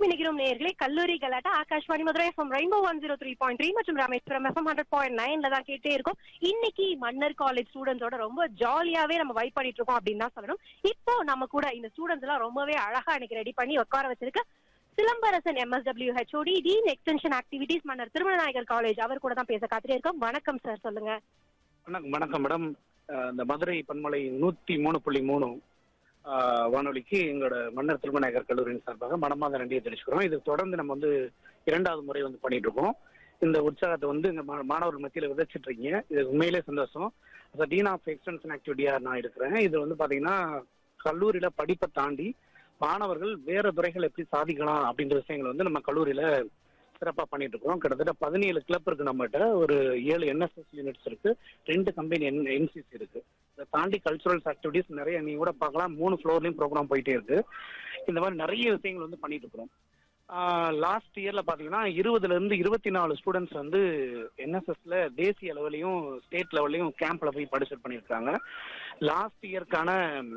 இணைகிறோம் நேயர்களே. கல்லூரி கலாட்டா ஆகாஷ்வாணி மதுரை எஃப்எம் ரெயின்போ 103.3 மற்றும் ராமேஸ்வரம் எஃப்எம் 100.9ல தான் கேட்டே இருக்கோம். இன்னைக்கு மன்னர் காலேஜ் ஸ்டூடெண்ட்ஸோட ரொம்ப ஜாலியாவே நம்ம வைப் பண்ணிட்டு இருக்கோம் அப்படின்னு தான் சொல்லணும். இப்போ நம்ம கூட இந்த ஸ்டூடெண்ட்ஸ் எல்லாம் ரொம்பவே அழகா எனக்கு ரெடி பண்ணி உட்கார வச்சிருக்க Silambarasan MSW HOD dean extension activities மன்னர் திருமணநாயகர் காலேஜ் அவர் கூட தான் பேச காத்துட்டே இருக்கோம். வணக்கம் சார், சொல்லுங்க. வணக்கம் மேடம். இந்த மதுரை பண்பலை 103.3 வானொலிக்கு எங்களோட மன்னர் திருமணநாயகர் கல்லூரியின் சார்பாக மனமார்ந்த நன்றியை தெரிவிச்சுக்கிறோம். இது தொடர்ந்து நம்ம இரண்டாவது முறை பண்ணிட்டு இருக்கோம். இந்த உற்சாகத்தை இந்த மாணவர்கள் மத்தியில் விதைச்சிட்டு இருக்கீங்க. இது உண்மையிலே சந்தோஷம். டீன் ஆஃப் எக்ஸ்டென்ஷன் ஆக்டிவிட்டியா நான் இருக்கிறேன். இது பாத்தீங்கன்னா கல்லூரியில படிப்பை தாண்டி மாணவர்கள் வேற துறைகள் எப்படி சாதிக்கலாம் அப்படின்ற விஷயங்கள் நம்ம கல்லூரியில சிறப்பாக பண்ணிட்டு இருக்கோம். கிட்டத்தட்ட 17 கிளப் இருக்கு நம்மகிட்ட, ஒரு 7 NSS யூனிட்ஸ் இருக்கு, 2 கம்பெனி NCC இருக்கு. இதை தாண்டி கல்ச்சுரல்ஸ் ஆக்டிவிட்டிஸ் நிறைய நீங்க கூட பார்க்கலாம். 3 ஃப்ளோர்லயும் ப்ரோக்ராம் போயிட்டே இருக்கு. இந்த மாதிரி நிறைய விஷயங்கள் பண்ணிட்டு இருக்கிறோம். லாஸ்ட் இயர்ல பாத்தீங்கன்னா 20ல இருந்து 24 ஸ்டூடெண்ட்ஸ் NSSல தேசிய லெவலையும் ஸ்டேட் லெவல்லையும் கேம்ப்ல போய் பார்ட்டிசிபேட் பண்ணியிருக்காங்க. Last இயர்க்கான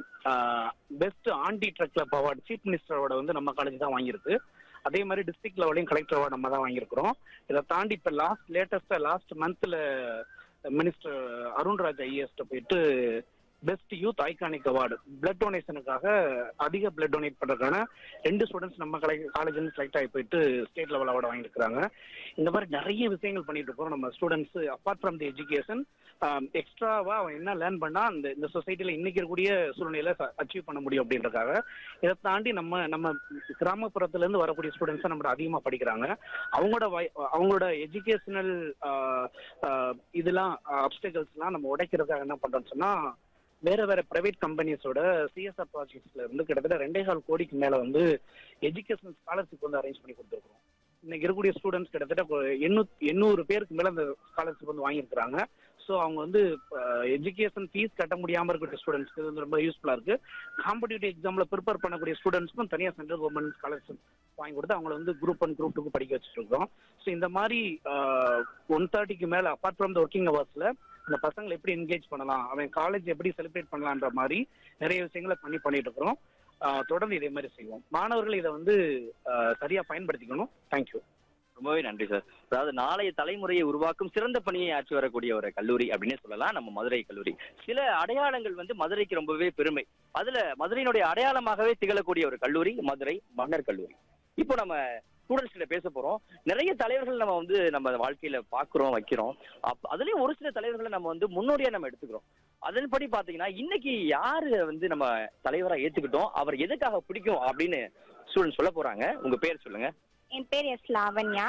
best aunty drug club award chief மினிஸ்டரோட நம்ம காலேஜ் தான் வாங்கியிருக்கு. அதே மாதிரி டிஸ்ட்ரிக்ட் லெவலையும் கலெக்டர் அவார்டு நம்ம தான் வாங்கியிருக்கிறோம். இதை தாண்டி இப்போ லாஸ்ட் மந்த்ல மினிஸ்டர் அருண்ராஜ் ஐஏஎஸ் போயிட்டு best youth iconic award blood டொனேஷனுக்காக அதிக பிளட் டொனேட் பண்றதுக்கான 2 ஸ்டூடெண்ட்ஸ் நம்ம காலேஜ் செலக்ட் ஆகி போயிட்டு ஸ்டேட் லெவல் அவார்டு வாங்கியிருக்காங்க. இந்த மாதிரி நிறைய விஷயங்கள் பண்ணிட்டு இருக்கோம். நம்ம students apart from the education எக்ஸ்ட்ராவா அவன் என்ன லேர்ன் பண்ணா இந்த சொசைட்டில இன்னைக்கு இருக்கக்கூடிய சூழ்நிலையில அச்சீவ் பண்ண முடியும் அப்படின்றதுக்காக இதை தாண்டி நம்ம கிராமப்புறத்துல இருந்து வரக்கூடிய ஸ்டூடெண்ட்ஸ் நம்ம அதிகமா படிக்கிறாங்க. அவங்களோட எஜுகேஷனல் இதெல்லாம் அப்டக்கிள்ஸ் எல்லாம் நம்ம உடைக்கிறதுக்காக என்ன பண்றோம்னு சொன்னா வேற பிரைவேட் கம்பெனிஸோட CSR ப்ராஜெக்ட்ஸ்ல இருந்து கிட்டத்தட்ட 2.25 கோடிக்கு மேல எஜுகேஷன் ஸ்காலர்ஷிப் அரேஞ்ச் பண்ணி கொடுத்துருக்கோம். இன்னைக்கு இருக்கக்கூடிய ஸ்டூடெண்ட்ஸ் கிட்டத்தட்ட 800 பேருக்கு மேல அந்த ஸ்காலர்ஷிப் வாங்கியிருக்கிறாங்க. ஸோ அவங்க எஜுகேஷன் ஃபீஸ் கட்ட முடியாம இருக்கக்கூடிய ஸ்டூடெண்ட்ஸ்க்கு இது ரொம்ப யூஸ்ஃபுல்லா இருக்கு. காம்படிட்டிவ் எக்ஸாம்ல ப்ரிப்பேர் பண்ணக்கூடிய ஸ்டூடெண்ட்ஸ்க்கும் தனியாக சென்ட்ரல் கவர்மெண்ட் ஸ்காலர்ஷிப் வாங்கி கொடுத்து அவங்கள குரூப் 1 குரூப் 2 படிக்க வச்சுட்டு இருக்கோம். ஸோ இந்த மாதிரி 130க்கு மேல அப்பார்ட் ஃப்ரம் த ஒர்க்கிங் ஹவர்ஸ்ல இந்த பசங்களை எப்படி என்கேஜ் பண்ணலாம், அவன் காலேஜ் எப்படி செலிப்ரேட் பண்ணலான்ற மாதிரி நிறைய விஷயங்களை பண்ணிட்டு இருக்கிறோம். தொடர்ந்து இதே மாதிரி செய்வோம். மாணவர்கள் இதை சரியா பயன்படுத்திக்கணும். தேங்க்யூ. ரொம்பவே நன்றி சார். அதாவது நாளைய தலைமுறையை உருவாக்கும் சிறந்த பணியை ஆற்றி வரக்கூடிய ஒரு கல்லூரி அப்படின்னே சொல்லலாம் நம்ம மதுரை கல்லூரி. சில அடையாளங்கள் மதுரைக்கு ரொம்பவே பெருமை. அதுல மதுரையினுடைய அடையாளமாகவே திகழக்கூடிய ஒரு கல்லூரி மதுரை மன்னர் கல்லூரி. இப்போ நம்ம ஸ்டூடெண்ட்ஸ் கிட்ட பேச போறோம். நிறைய தலைவர்கள் நம்ம வாழ்க்கையில பாக்குறோம் வைக்கிறோம். அதுலயும் ஒரு சில தலைவர்களை நம்ம முன்னோடியா நம்ம எடுத்துக்கிறோம். அதன்படி பாத்தீங்கன்னா இன்னைக்கு யாரு நம்ம தலைவரா ஏத்துக்கிட்டோம், அவர் எதுக்காக பிடிக்கும் அப்படின்னு ஸ்டூடெண்ட் சொல்ல போறாங்க. உங்க பேர் சொல்லுங்க. என் பேர் லாவண்யா.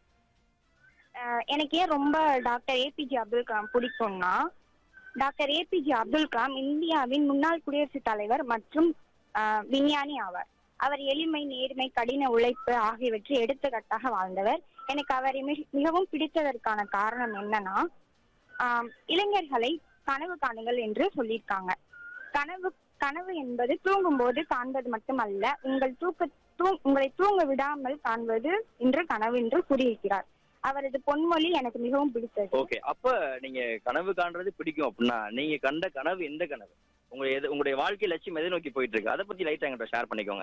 எனக்கு ஏன் ரொம்ப டாக்டர் APJ அப்துல் கலாம் பிடிக்கும்னா, டாக்டர் APJ அப்துல் கலாம் இந்தியாவின் முன்னாள் குடியரசுத் தலைவர் மற்றும் விஞ்ஞானி ஆவார். அவர் எளிமை, நேர்மை, கடின உழைப்பு ஆகியவற்றை எடுத்துக்காட்டாக வாழ்ந்தவர். எனக்கு அவரை மிகவும் பிடித்ததற்கான காரணம் என்னன்னா, இளைஞர்களை கனவு காணுங்கள் என்று சொல்லியிருக்காங்க. கனவு என்பது தூங்கும் போது காண்பது மட்டுமல்ல, உங்களை தூங்க விடாமல் காண்பது என்று கனவு என்று கூறியிருக்கிறார். அவரது பொன்மொழி எனக்கு மிகவும் பிடித்தது. ஓகே, அப்ப நீங்க கனவு காண்றது பிடிக்கும் அப்படின்னா நீங்க கண்ட கனவு எந்த கனவு? உங்களுடைய வாழ்க்கை லட்சியம் எதை நோக்கி போயிட்டு இருக்கு? அதை பத்தி லைட்டா என்கிட்ட ஷேர் பண்ணிக்கோங்க.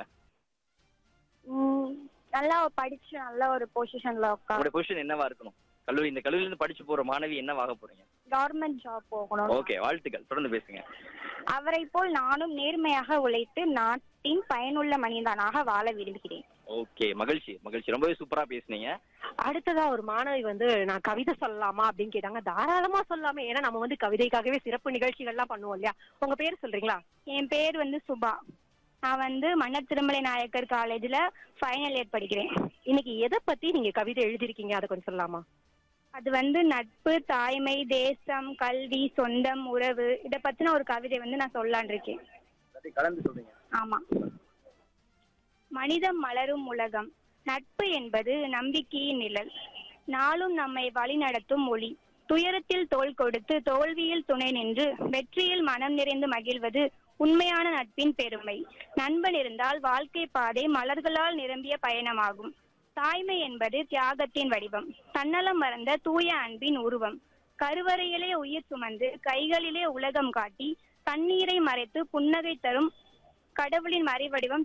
நல்லா படிச்சு நல்ல ஒரு பொசிஷன்ல உட்கார். உங்களுடைய பொசிஷன் என்னவா இருக்கணும்? இந்த கல்லூரியில இருந்து படிச்சு போற மாணவி என்னவாக போறீங்க? கவர்மெண்ட் ஜாப் போகணும். ஓகே, வாழ்த்துக்கள். தொடர்ந்து பேசுங்க. அவரை போல் நானும் நேர்மையாக உழைத்து நாட்டின் பயனுள்ள மனிதனாக வாழ விரும்புகிறேன். ஓகே, மகிழ்ச்சி. ரொம்பவே சூப்பரா பேசுனீங்க. அடுத்ததா ஒரு மாணவி நான் கவிதை சொல்லலாமா அப்படின்னு கேட்டாங்க. தாராளமா சொல்லாமே, ஏன்னா நம்ம கவிதைக்காகவே சிறப்பு நிகழ்ச்சிகள்லாம் பண்ணுவோம் இல்லையா? உங்க பேர் சொல்றீங்களா? என் பேர் சுபா. நான் மன்னர் திருமலை நாயக்கர் காலேஜ்ல ஃபைனல் இயர் படிக்கிறேன். இன்னைக்கு எதை பத்தி நீங்க கவிதை எழுதிருக்கீங்க, அதை கொஞ்சம் சொல்லலாமா? அது நட்பு, தாய்மை, தேசம், கல்வி, சொந்தம், உறவு, இதை பத்தின ஒரு கவிதை நான் சொல்லலான் இருக்கேன். ஆமா. மனிதம் மலரும் உலகம். நட்பு என்பது நம்பிக்கையின் நிழல். நாளும் நம்மை வழிநடத்தும் ஒளி. துயரத்தில் தோள் கொடுத்து தோல்வியில் துணை நின்று வெற்றியில் மனம் நிறைந்து மகிழ்வது உண்மையான நட்பின் பெருமை. நண்பன் இருந்தால் வாழ்க்கை பாதை மலர்களால் நிரம்பிய பயணமாகும். தாய்மை என்பது தியாகத்தின் வடிவம். தன்னலம் மறந்த தூய அன்பின் உருவம். கருவறையிலே உயிர் சுமந்து கைகளிலே உலகம் காட்டி கண்ணீரை மறைத்து புன்னகை தரும் கடவுளின் மறைவடிவம்